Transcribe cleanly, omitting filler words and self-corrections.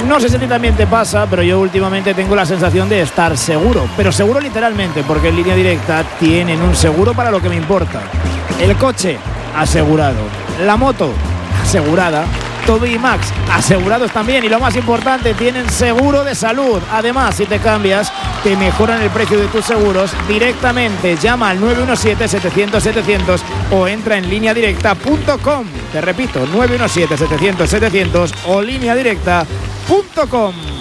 No sé si a ti también te pasa, pero yo últimamente tengo la sensación de estar seguro, pero seguro literalmente, porque en Línea Directa tienen un seguro para lo que me importa. El coche, asegurado. La moto, asegurada. Todo y Max, asegurados también. Y lo más importante, tienen seguro de salud. Además, si te cambias, te mejoran el precio de tus seguros directamente. Llama al 917-700-700 o entra en lineadirecta.com. Te repito, 917-700-700 o lineadirecta.com.